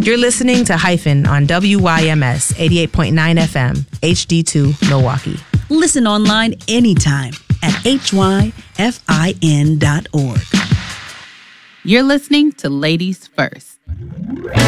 You're listening to Hyphen on WYMS 88.9 FM, HD2 Milwaukee. Listen online anytime at hyfin.org. You're listening to Ladies First.